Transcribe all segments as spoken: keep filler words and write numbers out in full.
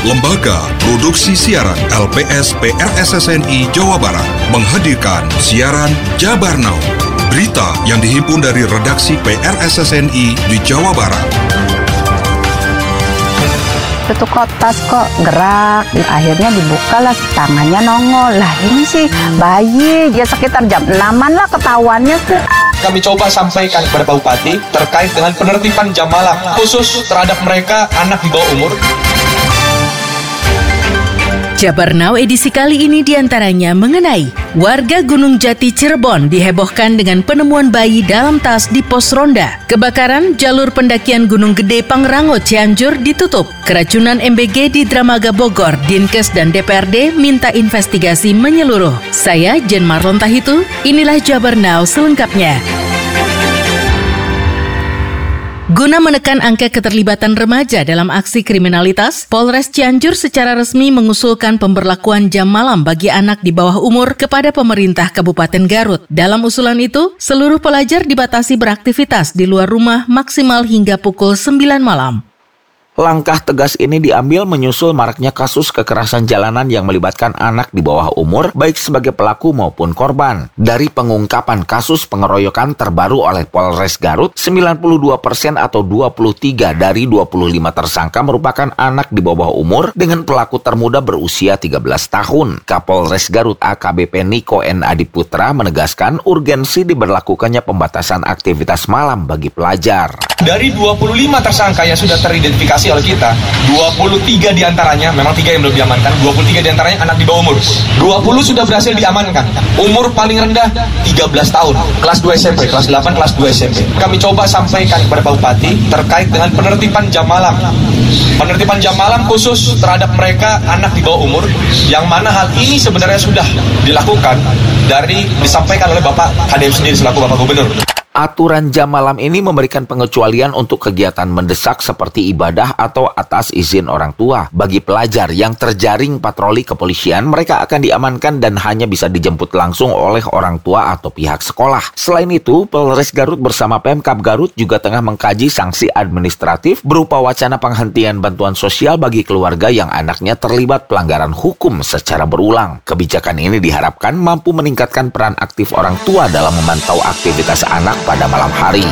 Lembaga Produksi Siaran L P S P R S S N I Jawa Barat menghadirkan siaran Jabar Now. Berita yang dihimpun dari redaksi P R S S N I di Jawa Barat. Itu kok tas kok gerak, akhirnya dibukalah, tangannya nongol. Lah ini sih bayi, dia sekitar jam enaman lah ketahuannya tuh. Kami coba sampaikan kepada Pak Bupati terkait dengan penertiban jam malam khusus terhadap mereka anak di bawah umur. Jabar Now edisi kali ini diantaranya mengenai warga Gunung Jati Cirebon dihebohkan dengan penemuan bayi dalam tas di pos ronda. Kebakaran jalur pendakian Gunung Gede Pangrango Cianjur ditutup. Keracunan M B G di Dramaga Bogor, Dinkes dan D P R D minta investigasi menyeluruh. Saya Jen Marlon Tahitu, inilah Jabar Now selengkapnya. Guna menekan angka keterlibatan remaja dalam aksi kriminalitas, Polres Cianjur secara resmi mengusulkan pemberlakuan jam malam bagi anak di bawah umur kepada pemerintah Kabupaten Garut. Dalam usulan itu, seluruh pelajar dibatasi beraktivitas di luar rumah maksimal hingga pukul sembilan malam. Langkah tegas ini diambil menyusul maraknya kasus kekerasan jalanan yang melibatkan anak di bawah umur, baik sebagai pelaku maupun korban. Dari pengungkapan kasus pengeroyokan terbaru oleh Polres Garut, sembilan puluh dua persen atau dua puluh tiga dari dua puluh lima tersangka merupakan anak di bawah umur dengan pelaku termuda berusia tiga belas tahun. Kapolres Garut A K B P Niko N Adiputra menegaskan urgensi diberlakukannya pembatasan aktivitas malam bagi pelajar. Dari dua puluh lima tersangka yang sudah teridentifikasi oleh kita, dua puluh tiga diantaranya, memang tiga yang belum diamankan, dua puluh tiga diantaranya anak di bawah umur. dua puluh sudah berhasil diamankan. Umur paling rendah tiga belas tahun, kelas dua S M P, kelas delapan, kelas dua S M P. Kami coba sampaikan kepada Pak Bupati terkait dengan penertiban jam malam. Penertiban jam malam khusus terhadap mereka anak di bawah umur, yang mana hal ini sebenarnya sudah dilakukan dari disampaikan oleh Bapak H D M sendiri selaku Bapak Gubernur. Aturan jam malam ini memberikan pengecualian untuk kegiatan mendesak seperti ibadah atau atas izin orang tua. Bagi pelajar yang terjaring patroli kepolisian, mereka akan diamankan dan hanya bisa dijemput langsung oleh orang tua atau pihak sekolah. Selain itu, Polres Garut bersama Pemkab Garut juga tengah mengkaji sanksi administratif berupa wacana penghentian bantuan sosial bagi keluarga yang anaknya terlibat pelanggaran hukum secara berulang. Kebijakan ini diharapkan mampu meningkatkan peran aktif orang tua dalam memantau aktivitas anak pada malam hari.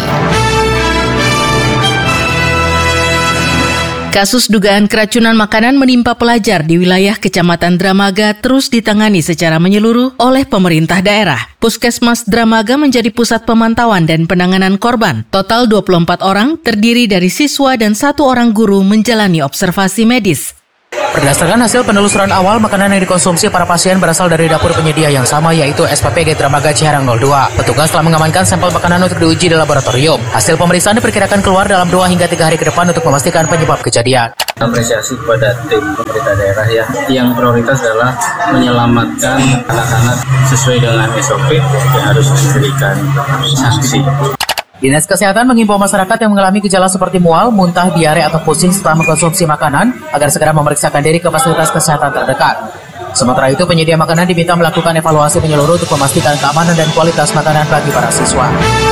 Kasus dugaan keracunan makanan menimpa pelajar di wilayah Kecamatan Dramaga terus ditangani secara menyeluruh oleh pemerintah daerah. Puskesmas Dramaga menjadi pusat pemantauan dan penanganan korban. Total dua puluh empat orang terdiri dari siswa dan satu orang guru menjalani observasi medis. Berdasarkan hasil penelusuran awal, makanan yang dikonsumsi para pasien berasal dari dapur penyedia yang sama, yaitu S P P G Dramaga Ciherang nol dua. Petugas telah mengamankan sampel makanan untuk diuji di laboratorium. Hasil pemeriksaan diperkirakan keluar dalam dua hingga tiga hari ke depan untuk memastikan penyebab kejadian. Apresiasi kepada tim pemerintah daerah ya, yang prioritas adalah menyelamatkan anak-anak sesuai dengan S O P yang harus diberikan sanksi. Dinas Kesehatan mengimbau masyarakat yang mengalami gejala seperti mual, muntah, diare, atau pusing setelah mengkonsumsi makanan agar segera memeriksakan diri ke fasilitas kesehatan terdekat. Sementara itu, penyedia makanan diminta melakukan evaluasi menyeluruh untuk memastikan keamanan dan kualitas makanan bagi para siswa.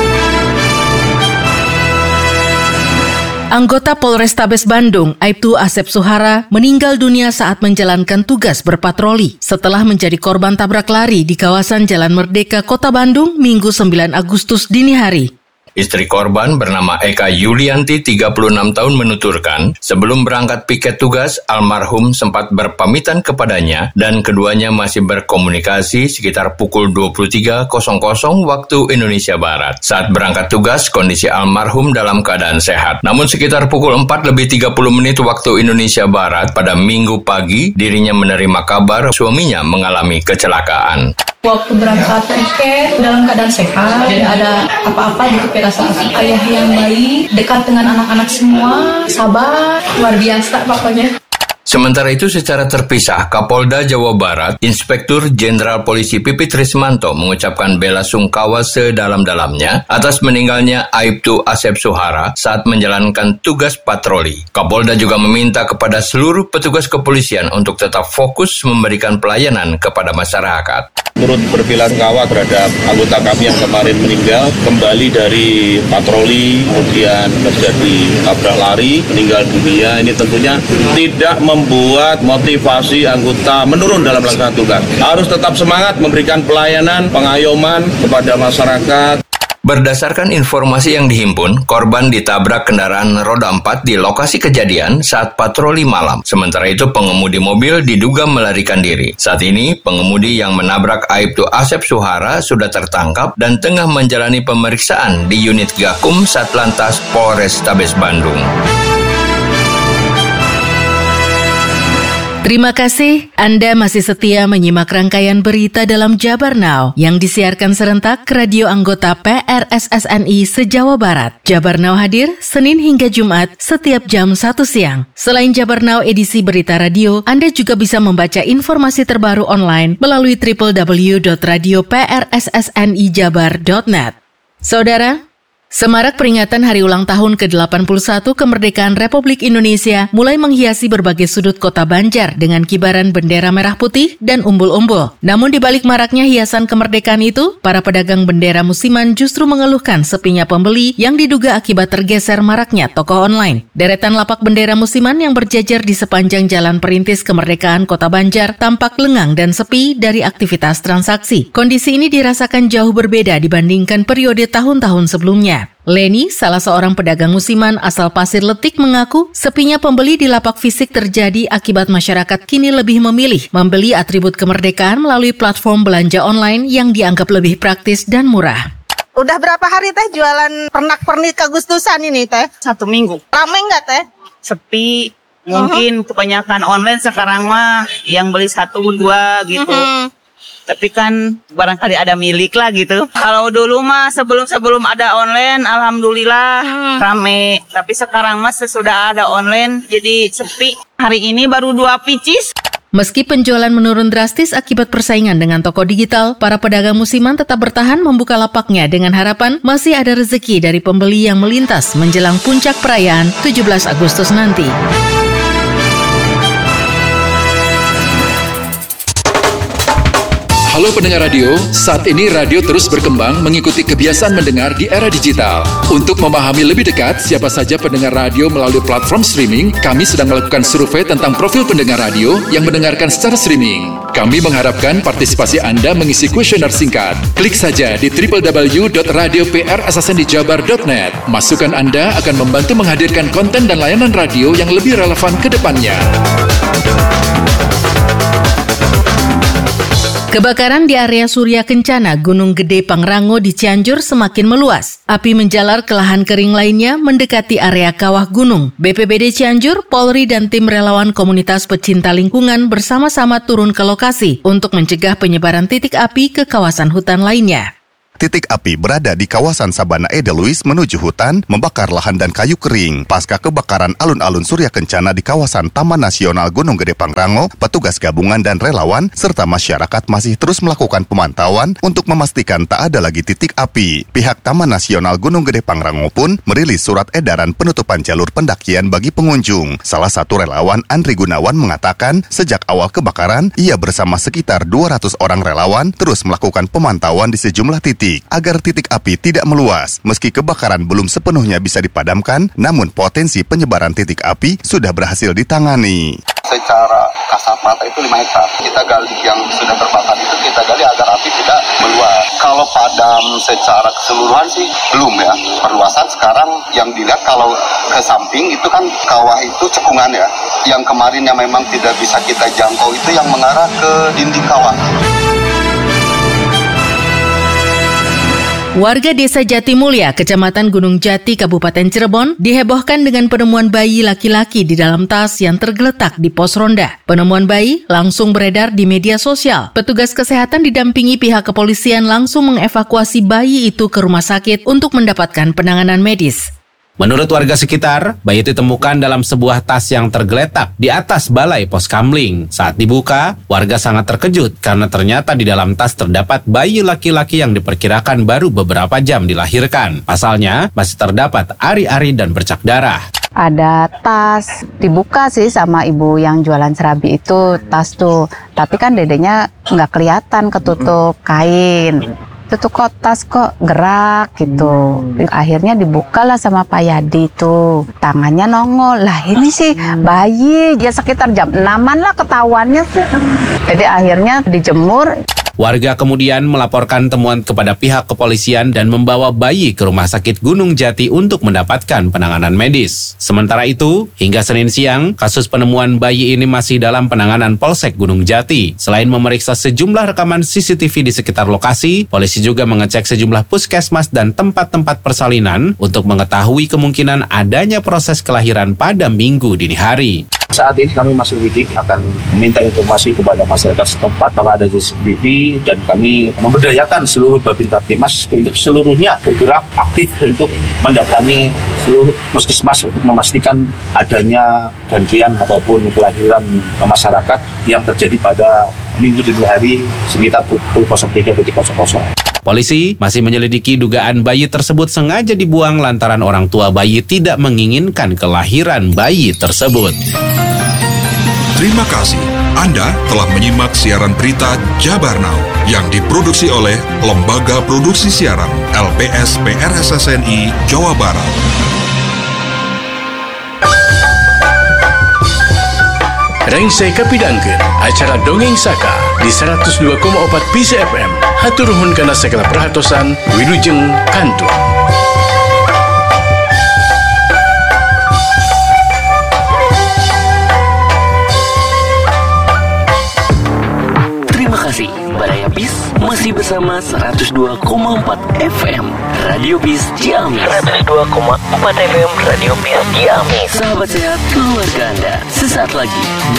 Anggota Polrestabes Bandung, Aibtu Asep Suhara, meninggal dunia saat menjalankan tugas berpatroli setelah menjadi korban tabrak lari di kawasan Jalan Merdeka, Kota Bandung, Minggu sembilan Agustus dini hari. Istri korban bernama Eka Yulianti, tiga puluh enam tahun, menuturkan sebelum berangkat piket tugas, almarhum sempat berpamitan kepadanya dan keduanya masih berkomunikasi sekitar pukul dua puluh tiga waktu Indonesia Barat. Saat berangkat tugas, kondisi almarhum dalam keadaan sehat. Namun sekitar pukul empat lebih tiga puluh menit waktu Indonesia Barat pada Minggu pagi, dirinya menerima kabar suaminya mengalami kecelakaan. Waktu berangkat piket dalam keadaan sehat, tidak ada apa-apa gitu, perasaan ayah yang baik, dekat dengan anak-anak semua, sabar, luar biasa pokoknya. Sementara itu secara terpisah, Kapolda Jawa Barat, Inspektur Jenderal Polisi Pipit Rismanto mengucapkan bela sungkawa sedalam-dalamnya atas meninggalnya Aibtu Asep Suhara saat menjalankan tugas patroli. Kapolda juga meminta kepada seluruh petugas kepolisian untuk tetap fokus memberikan pelayanan kepada masyarakat. turut berbelasungkawa terhadap anggota kami yang kemarin meninggal kembali dari patroli, kemudian terjadi tabrak lari, meninggal dunia. Ini tentunya tidak membuat motivasi anggota menurun dalam melaksanakan tugas. Harus tetap semangat memberikan pelayanan, pengayoman kepada masyarakat. Berdasarkan informasi yang dihimpun, korban ditabrak kendaraan roda empat di lokasi kejadian saat patroli malam. Sementara itu, pengemudi mobil diduga melarikan diri. Saat ini, pengemudi yang menabrak Aibtu Asep Suhara sudah tertangkap dan tengah menjalani pemeriksaan di unit Gakum Satlantas Polrestabes Bandung. Terima kasih Anda masih setia menyimak rangkaian berita dalam Jabar Now yang disiarkan serentak ke radio anggota P R S S N I se-Jawa Barat. Jabar Now hadir Senin hingga Jumat setiap jam satu siang. Selain Jabar Now edisi berita radio, Anda juga bisa membaca informasi terbaru online melalui w w w dot radio p r s s n i jabar dot net. Saudara, semarak peringatan hari ulang tahun ke delapan puluh satu kemerdekaan Republik Indonesia mulai menghiasi berbagai sudut kota Banjar dengan kibaran bendera merah putih dan umbul-umbul. Namun di balik maraknya hiasan kemerdekaan itu, para pedagang bendera musiman justru mengeluhkan sepinya pembeli yang diduga akibat tergeser maraknya toko online. Deretan lapak bendera musiman yang berjajar di sepanjang jalan perintis kemerdekaan kota Banjar tampak lengang dan sepi dari aktivitas transaksi. Kondisi ini dirasakan jauh berbeda dibandingkan periode tahun-tahun sebelumnya. Leni, salah seorang pedagang musiman asal Pasir Letik, mengaku sepinya pembeli di lapak fisik terjadi akibat masyarakat kini lebih memilih membeli atribut kemerdekaan melalui platform belanja online yang dianggap lebih praktis dan murah. Udah berapa hari teh jualan pernak-pernik Agustusan ini teh? Satu minggu. Ramai nggak teh? Sepi. Mungkin uh-huh. kebanyakan online sekarang mah yang beli satu dua gitu. Uh-huh. Tapi kan barangkali ada milik lah gitu. Kalau dulu mah sebelum-sebelum ada online, alhamdulillah hmm. rame. Tapi sekarang mah sesudah ada online, jadi sepi. Hari ini baru dua picis. Meski penjualan menurun drastis akibat persaingan dengan toko digital, para pedagang musiman tetap bertahan membuka lapaknya dengan harapan masih ada rezeki dari pembeli yang melintas menjelang puncak perayaan tujuh belas Agustus nanti. Halo pendengar radio, saat ini radio terus berkembang mengikuti kebiasaan mendengar di era digital. Untuk memahami lebih dekat siapa saja pendengar radio melalui platform streaming, kami sedang melakukan survei tentang profil pendengar radio yang mendengarkan secara streaming. Kami mengharapkan partisipasi Anda mengisi kuesioner singkat. Klik saja di w w w dot radio p r s s n i jabar dot net. Masukan Anda akan membantu menghadirkan konten dan layanan radio yang lebih relevan ke depannya. Kebakaran di area Surya Kencana Gunung Gede Pangrango di Cianjur semakin meluas. Api menjalar ke lahan kering lainnya mendekati area kawah gunung. B P B D Cianjur, Polri, dan tim relawan komunitas pecinta lingkungan bersama-sama turun ke lokasi untuk mencegah penyebaran titik api ke kawasan hutan lainnya. Titik api berada di kawasan Sabana Edelweiss menuju hutan, membakar lahan dan kayu kering. Pasca kebakaran alun-alun Surya Kencana di kawasan Taman Nasional Gunung Gede Pangrango, petugas gabungan dan relawan serta masyarakat masih terus melakukan pemantauan untuk memastikan tak ada lagi titik api. Pihak Taman Nasional Gunung Gede Pangrango pun merilis surat edaran penutupan jalur pendakian bagi pengunjung. Salah satu relawan, Andri Gunawan, mengatakan sejak awal kebakaran, ia bersama sekitar dua ratus orang relawan terus melakukan pemantauan di sejumlah titik agar titik api tidak meluas. Meski kebakaran belum sepenuhnya bisa dipadamkan, namun potensi penyebaran titik api sudah berhasil ditangani. Secara kasat mata itu lima hektar. Kita gali yang sudah terbakar itu, kita gali agar api tidak meluas. Kalau padam secara keseluruhan sih belum ya. Perluasan sekarang yang dilihat kalau ke samping itu kan kawah itu cekungan ya. Yang kemarin yang memang tidak bisa kita jangkau itu yang mengarah ke dinding kawah. Warga Desa Jatimulya, Kecamatan Gunung Jati, Kabupaten Cirebon, dihebohkan dengan penemuan bayi laki-laki di dalam tas yang tergeletak di pos ronda. Penemuan bayi langsung beredar di media sosial. Petugas kesehatan didampingi pihak kepolisian langsung mengevakuasi bayi itu ke rumah sakit untuk mendapatkan penanganan medis. Menurut warga sekitar, bayi itu ditemukan dalam sebuah tas yang tergeletak di atas balai pos kamling. Saat dibuka, warga sangat terkejut karena ternyata di dalam tas terdapat bayi laki-laki yang diperkirakan baru beberapa jam dilahirkan. Pasalnya, masih terdapat ari-ari dan bercak darah. ada tas, dibuka sih sama ibu yang jualan serabi itu tas tuh, tapi kan dedenya nggak kelihatan ketutup kain. Itu tuh kok tas kok gerak gitu. Akhirnya dibukalah sama Pak Yadi tuh, tangannya nongol. Lah ini sih bayi, dia sekitar jam enaman lah ketahuannya tuh. Jadi akhirnya dijemur. Warga kemudian melaporkan temuan kepada pihak kepolisian dan membawa bayi ke Rumah Sakit Gunung Jati untuk mendapatkan penanganan medis. Sementara itu, hingga Senin siang, kasus penemuan bayi ini masih dalam penanganan Polsek Gunung Jati. Selain memeriksa sejumlah rekaman C C T V di sekitar lokasi, polisi juga mengecek sejumlah puskesmas dan tempat-tempat persalinan untuk mengetahui kemungkinan adanya proses kelahiran pada Minggu dini hari. Saat ini kami masih lidik, akan meminta informasi kepada masyarakat setempat kalau ada C C T V, dan kami memberdayakan seluruh Babinsa Timas untuk seluruhnya bergerak aktif untuk mendatangi seluruh puskesmas untuk memastikan adanya gangguan ataupun kelahiran masyarakat yang terjadi pada Minggu dini hari sekitar pukul nol tiga nol nol. Polisi masih menyelidiki dugaan bayi tersebut sengaja dibuang lantaran orang tua bayi tidak menginginkan kelahiran bayi tersebut. Terima kasih. Anda telah menyimak siaran berita Jabar Now yang diproduksi oleh Lembaga Produksi Siaran L P S P R S S N I Jawa Barat. Rengsai kapidangkeun acara Dongeng Saka di seratus dua koma empat P C F M. Hatur nuhun kana segala perhatosan, wilujeng kantur. Terima kasih, Baraya Bis masih bersama seratus dua koma empat F M Radio Bis Ciamis. seratus dua koma empat F M Radio Bis Ciamis. Sahabat sehat keluarga Anda, sesaat lagi